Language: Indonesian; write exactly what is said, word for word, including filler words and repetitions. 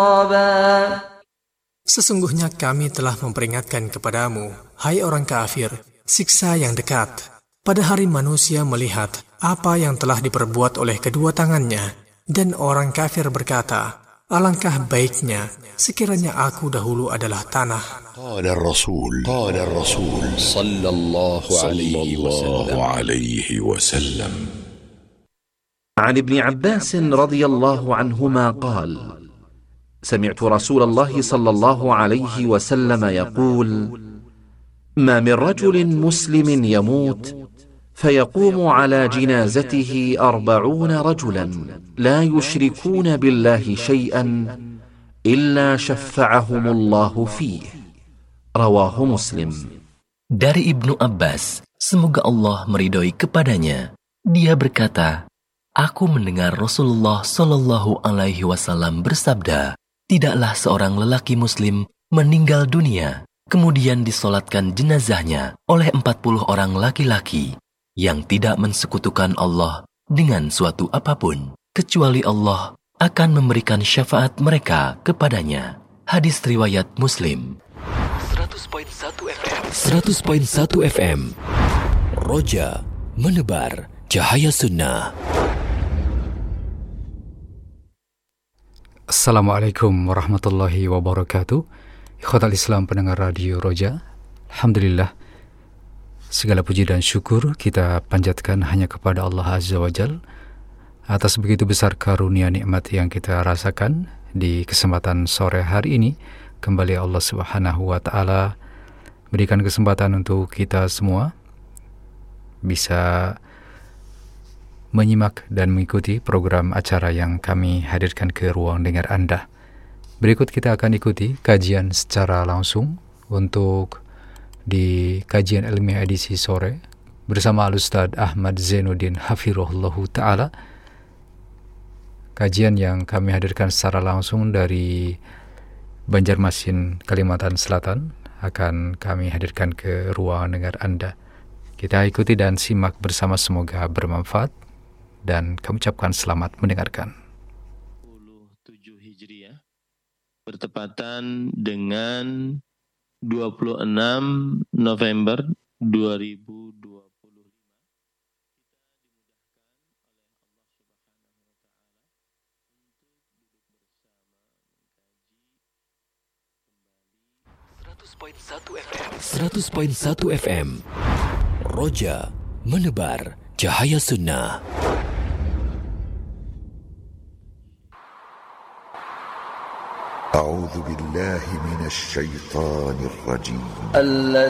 Sesungguhnya kami telah memperingatkan kepadamu, hai orang kafir, siksa yang dekat. Pada hari manusia melihat apa yang telah diperbuat oleh kedua tangannya, dan orang kafir berkata, alangkah baiknya sekiranya aku dahulu adalah tanah. Qala ar-rasul Qala ar-rasul sallallahu alaihi wasallam. عن ابن عباس رضي الله عنهما قال: سمعت رسول الله صلى الله عليه وسلم يقول: ما من رجل مسلم يموت فيقوم على جنازته أربعون رجلا لا يشركون بالله شيئا إلا شفعهم الله فيه. رواه مسلم. Dari Ibnu Abbas, semoga Allah meridhoi kepadanya, dia berkata, aku mendengar Rasulullah Shallallahu Alaihi Wasallam bersabda, tidaklah seorang lelaki Muslim meninggal dunia, kemudian disolatkan jenazahnya oleh empat puluh orang laki-laki yang tidak mensekutukan Allah dengan suatu apapun, kecuali Allah akan memberikan syafaat mereka kepadanya. Hadis riwayat Muslim. seratus koma satu F M Roja menebar cahaya sunnah. Assalamualaikum warahmatullahi wabarakatuh. Ikhwatal Islam pendengar radio Roja, alhamdulillah, segala puji dan syukur kita panjatkan hanya kepada Allah Azza wa Jal atas begitu besar karunia nikmat yang kita rasakan di kesempatan sore hari ini. Kembali Allah Subhanahu wa Ta'ala berikan kesempatan untuk kita semua bisa menyimak dan mengikuti program acara yang kami hadirkan ke ruang dengar Anda. Berikut kita akan ikuti kajian secara langsung untuk di kajian ilmiah edisi sore bersama Al-Ustadz Ahmad Zainuddin Hafirullahu Ta'ala. Kajian yang kami hadirkan secara langsung dari Banjarmasin, Kalimantan Selatan akan kami hadirkan ke ruang dengar Anda. Kita ikuti dan simak bersama, semoga bermanfaat dan kami ucapkan selamat mendengarkan. dua puluh tujuh Hijriah bertepatan dengan dua puluh enam November dua ribu dua puluh lima. seratus koma satu F M Roja menebar cahaya sunnah. أعوذ بالله من الشيطان الرجيم.